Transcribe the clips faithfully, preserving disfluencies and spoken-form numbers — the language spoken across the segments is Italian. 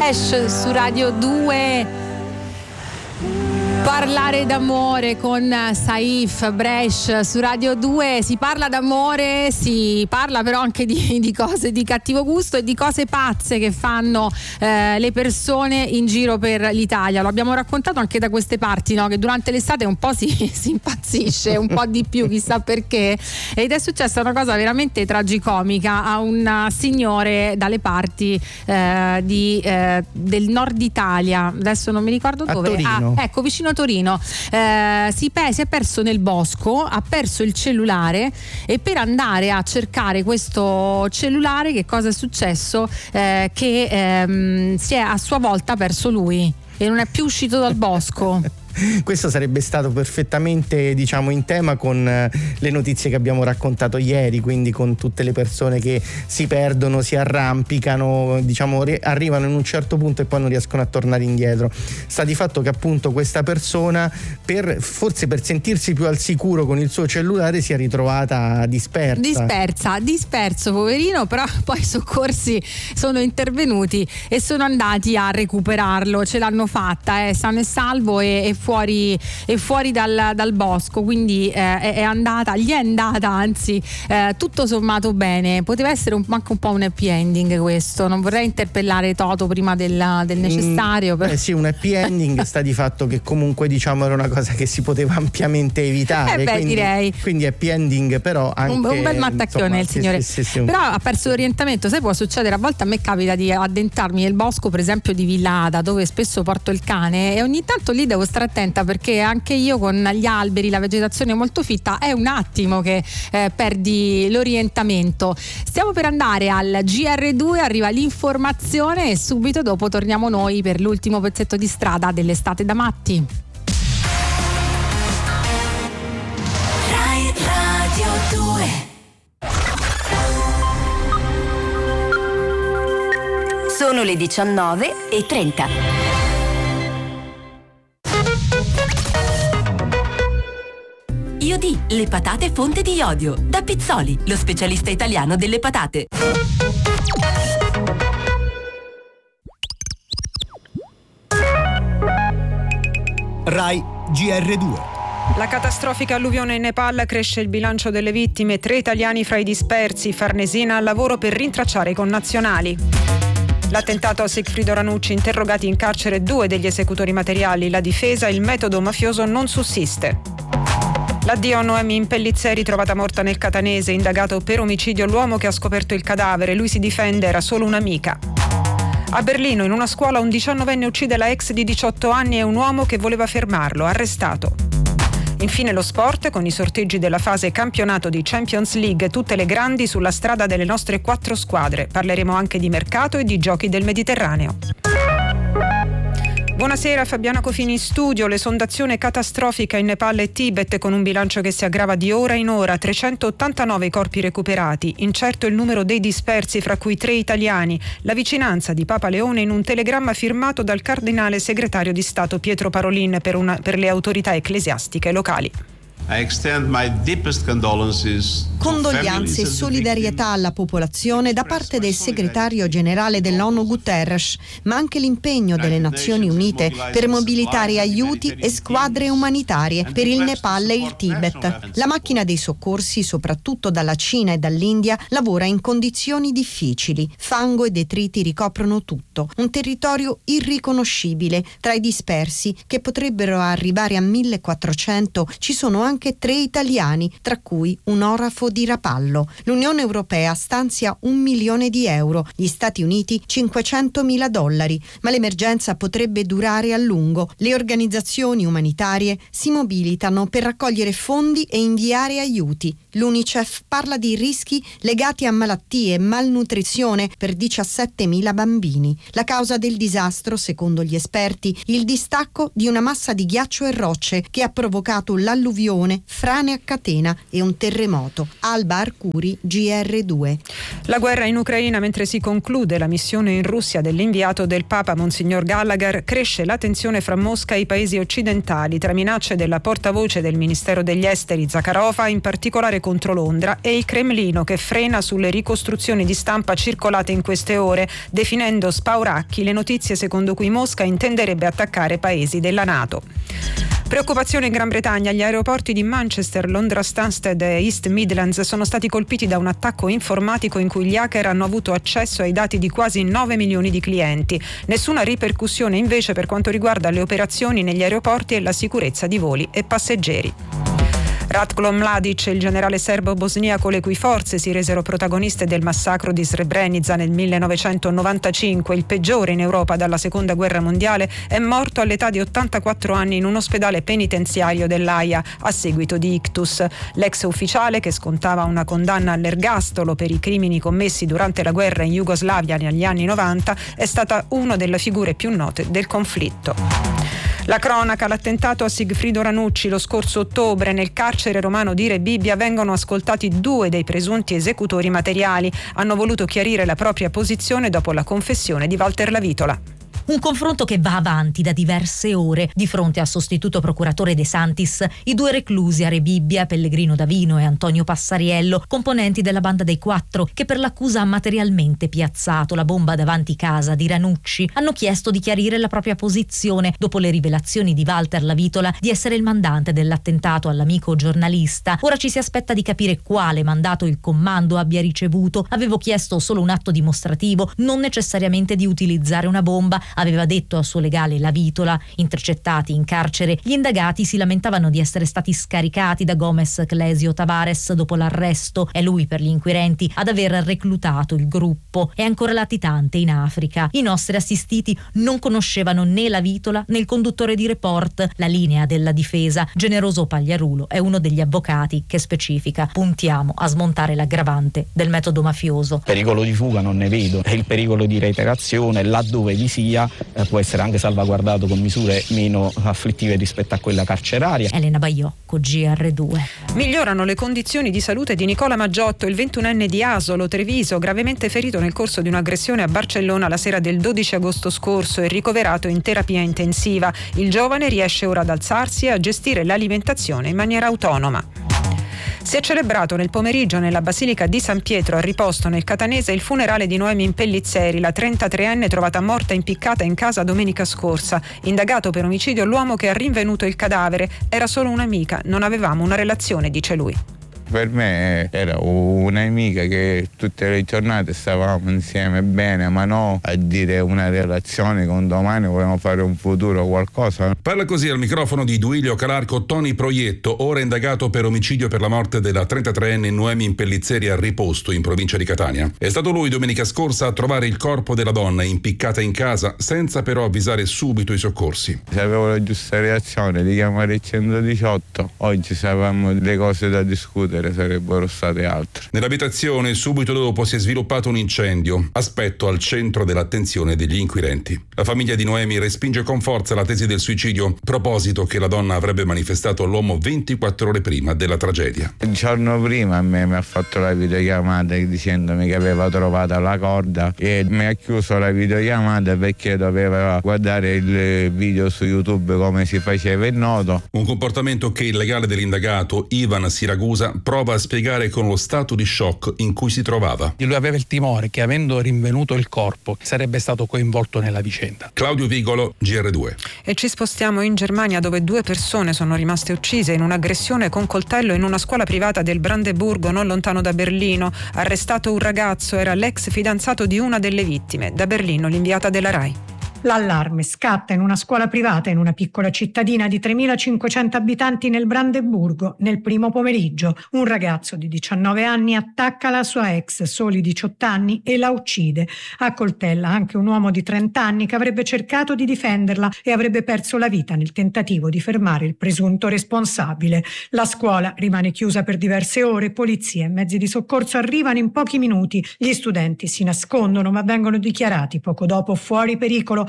Su Radio due. Parlare d'amore con Saif Bresh su Radio due. Si parla d'amore, si parla però anche di, di cose di cattivo gusto e di cose pazze che fanno eh, le persone in giro per l'Italia. Lo abbiamo raccontato anche da queste parti, no? Che durante l'estate un po' si, si impazzisce, un po' di più, chissà perché. Ed è successa una cosa veramente tragicomica a un signore dalle parti eh, di, eh, del nord Italia. Adesso non mi ricordo dove. Torino. Ah, ecco, vicino Torino. Eh, si, pe- si è perso nel bosco, ha perso il cellulare e per andare a cercare questo cellulare che cosa è successo? Eh, che ehm, si è a sua volta perso lui e non è più uscito dal bosco. Questo sarebbe stato perfettamente, diciamo, in tema con eh, le notizie che abbiamo raccontato ieri, quindi con tutte le persone che si perdono, si arrampicano, diciamo, ri- arrivano in un certo punto e poi non riescono a tornare indietro. Sta di fatto che appunto questa persona, per forse per sentirsi più al sicuro con il suo cellulare, si è ritrovata dispersa. Dispersa, disperso, poverino, però poi i soccorsi sono intervenuti e sono andati a recuperarlo, ce l'hanno fatta, eh, sano e salvo e, e fuori e fuori dal, dal bosco, quindi eh, è, è andata, gli è andata anzi eh, tutto sommato bene. Poteva essere un, anche un po' un happy ending questo, non vorrei interpellare Toto prima del, del necessario. Mm, però. Eh sì, un happy ending. Sta di fatto che comunque, diciamo, era una cosa che si poteva ampiamente evitare. Eh beh, quindi, direi. Quindi happy ending, però anche un, un bel mattacchione, insomma, il sì, signore. sì, sì, sì, un... Però ha perso l'orientamento, sai, può succedere, a volte a me capita di addentrarmi nel bosco, per esempio di Villa Ada, dove spesso porto il cane, e ogni tanto lì devo stare attenta perché anche io con gli alberi, la vegetazione molto fitta, è un attimo che eh, perdi l'orientamento. Stiamo per andare al G R due, arriva l'informazione e subito dopo torniamo noi per l'ultimo pezzetto di strada dell'estate da matti. Rai Radio due. Sono le diciannove e trenta. I O D, le patate fonte di iodio. Da Pizzoli, lo specialista italiano delle patate. Rai G R due. La catastrofica alluvione in Nepal, cresce il bilancio delle vittime, tre italiani fra i dispersi, Farnesina al lavoro per rintracciare i connazionali. L'attentato a Sigfrido Ranucci, interrogati in carcere due degli esecutori materiali, la difesa, il metodo mafioso non sussiste. L'addio a Noemi Impellizzeri, trovata morta nel Catanese, indagato per omicidio l'uomo che ha scoperto il cadavere, lui si difende, era solo un'amica. A Berlino, in una scuola, un diciannovenne uccide la ex di diciotto anni e un uomo che voleva fermarlo, arrestato. Infine lo sport, con i sorteggi della fase campionato di Champions League, tutte le grandi sulla strada delle nostre quattro squadre. Parleremo anche di mercato e di giochi del Mediterraneo. Buonasera, Fabiana Cofini in studio. L'esondazione catastrofica in Nepal e Tibet, con un bilancio che si aggrava di ora in ora, trecentottantanove corpi recuperati, incerto il numero dei dispersi, fra cui tre italiani, la vicinanza di Papa Leone in un telegramma firmato dal cardinale segretario di Stato Pietro Parolin per, una, per le autorità ecclesiastiche locali. I extend my deepest condolences. Condoglianze e solidarietà alla popolazione da parte del segretario generale dell'ONU Guterres, ma anche l'impegno delle Nazioni Unite per mobilitare aiuti e squadre umanitarie per il Nepal e il Tibet. La macchina dei soccorsi, soprattutto dalla Cina e dall'India, lavora in condizioni difficili. Fango e detriti ricoprono tutto. Un territorio irriconoscibile. Tra i dispersi, che potrebbero arrivare a millequattrocento, ci sono anche anche tre italiani, tra cui un orafo di Rapallo. L'Unione Europea stanzia un milione di euro, gli Stati Uniti cinquecentomila dollari, ma l'emergenza potrebbe durare a lungo. Le organizzazioni umanitarie si mobilitano per raccogliere fondi e inviare aiuti. L'UNICEF parla di rischi legati a malattie e malnutrizione per diciassettemila bambini. La causa del disastro, secondo gli esperti, il distacco di una massa di ghiaccio e rocce che ha provocato l'alluvione alluvione, frane a catena e un terremoto. Alba Arcuri, G R due. La guerra in Ucraina, mentre si conclude la missione in Russia dell'inviato del Papa Monsignor Gallagher, cresce la tensione fra Mosca e i paesi occidentali tra minacce della portavoce del Ministero degli Esteri Zakharova, in particolare contro Londra, e il Cremlino che frena sulle ricostruzioni di stampa circolate in queste ore, definendo spauracchi le notizie secondo cui Mosca intenderebbe attaccare paesi della NATO. Preoccupazione in Gran Bretagna. Gli aeroporti di Manchester, Londra Stansted e East Midlands sono stati colpiti da un attacco informatico in cui gli hacker hanno avuto accesso ai dati di quasi nove milioni di clienti. Nessuna ripercussione invece per quanto riguarda le operazioni negli aeroporti e la sicurezza di voli e passeggeri. Ratko Mladic, il generale serbo-bosniaco le cui forze si resero protagoniste del massacro di Srebrenica nel millenovecentonovantacinque, il peggiore in Europa dalla seconda guerra mondiale, è morto all'età di ottantaquattro anni in un ospedale penitenziario dell'Aia a seguito di ictus. L'ex ufficiale, che scontava una condanna all'ergastolo per i crimini commessi durante la guerra in Jugoslavia negli anni novanta, è stata una delle figure più note del conflitto. La cronaca, l'attentato a Sigfrido Ranucci lo scorso ottobre nel carcere romano di Rebibbia. Vengono ascoltati due dei presunti esecutori materiali. Hanno voluto chiarire la propria posizione dopo la confessione di Walter Lavitola. Un confronto che va avanti da diverse ore. Di fronte al sostituto procuratore De Santis, i due reclusi a Rebibbia, Pellegrino Davino e Antonio Passariello, componenti della banda dei Quattro, che per l'accusa ha materialmente piazzato la bomba davanti casa di Ranucci, hanno chiesto di chiarire la propria posizione dopo le rivelazioni di Walter Lavitola di essere il mandante dell'attentato all'amico giornalista. Ora ci si aspetta di capire quale mandato il comando abbia ricevuto. Avevo chiesto solo un atto dimostrativo, non necessariamente di utilizzare una bomba, aveva detto al suo legale Lavitola. Intercettati in carcere, gli indagati si lamentavano di essere stati scaricati da Gomez Clesio Tavares dopo l'arresto. È lui per gli inquirenti ad aver reclutato il gruppo. È ancora latitante in Africa. I nostri assistiti non conoscevano né Lavitola né il conduttore di Report. La linea della difesa. Generoso Pagliarulo è uno degli avvocati che specifica: puntiamo a smontare l'aggravante del metodo mafioso. Pericolo di fuga non ne vedo, e il pericolo di reiterazione, laddove vi sia, eh, può essere anche salvaguardato con misure meno afflittive rispetto a quella carceraria. Elena Baiocco, G R due. Migliorano le condizioni di salute di Nicola Maggiotto, il ventunenne di Asolo, Treviso, gravemente ferito nel corso di un'aggressione a Barcellona la sera del dodici agosto scorso e ricoverato in terapia intensiva. Il giovane riesce ora ad alzarsi e a gestire l'alimentazione in maniera autonoma. Si è celebrato nel pomeriggio nella Basilica di San Pietro a Riposto nel Catanese il funerale di Noemi Pellizzeri, la trentatreenne trovata morta impiccata in casa domenica scorsa. Indagato per omicidio l'uomo che ha rinvenuto il cadavere. Era solo un'amica, non avevamo una relazione, dice lui. Per me era un'amica che tutte le giornate stavamo insieme bene, ma no a dire una relazione con domani vogliamo fare un futuro, qualcosa. Parla così al microfono di Duilio Calarco Toni Proietto, ora indagato per omicidio per la morte della trentatreenne Noemi Pellizzeri a Riposto, in provincia di Catania. È stato lui domenica scorsa a trovare il corpo della donna impiccata in casa, senza però avvisare subito i soccorsi. Se avevo la giusta reazione di chiamare il centodiciotto, oggi se avevamo le cose da discutere sarebbero state altre. Nell'abitazione subito dopo si è sviluppato un incendio, aspetto al centro dell'attenzione degli inquirenti. La famiglia di Noemi respinge con forza la tesi del suicidio, proposito che la donna avrebbe manifestato all'uomo ventiquattro ore prima della tragedia. Il giorno prima a me mi ha fatto la videochiamata dicendomi che aveva trovato la corda e mi ha chiuso la videochiamata perché doveva guardare il video su YouTube come si faceva il noto. Un comportamento che il legale dell'indagato Ivan Siragusa prova a spiegare con lo stato di shock in cui si trovava. Lui aveva il timore che, avendo rinvenuto il corpo, sarebbe stato coinvolto nella vicenda. Claudio Vigolo, G R due. E ci spostiamo in Germania, dove due persone sono rimaste uccise in un'aggressione con coltello in una scuola privata del Brandeburgo, non lontano da Berlino. Arrestato un ragazzo, era l'ex fidanzato di una delle vittime. Da Berlino l'inviata della Rai. L'allarme scatta in una scuola privata in una piccola cittadina di tremilacinquecento abitanti nel Brandeburgo nel primo pomeriggio. Un ragazzo di diciannove anni attacca la sua ex, soli diciotto anni, e la uccide. Accoltella anche un uomo di trenta anni che avrebbe cercato di difenderla e avrebbe perso la vita nel tentativo di fermare il presunto responsabile. La scuola rimane chiusa per diverse ore, polizia e mezzi di soccorso arrivano in pochi minuti. Gli studenti si nascondono ma vengono dichiarati poco dopo fuori pericolo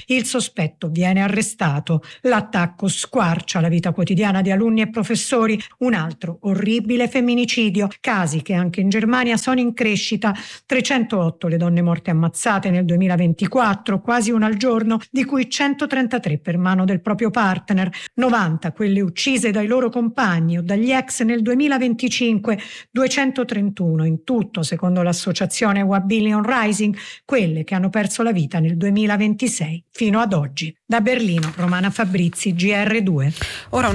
Il sospetto viene arrestato. L'attacco squarcia la vita quotidiana di alunni e professori. Un altro orribile femminicidio. Casi che anche in Germania sono in crescita. trecentotto le donne morte ammazzate nel duemilaventiquattro, quasi una al giorno, di cui centotrentatré per mano del proprio partner. novanta quelle uccise dai loro compagni o dagli ex nel duemilaventicinque, duecentotrentuno in tutto, secondo l'associazione One Billion Rising, quelle che hanno perso la vita nel duemilaventisei fino ad oggi. Da Berlino, Romana Fabrizi, G R due. Ora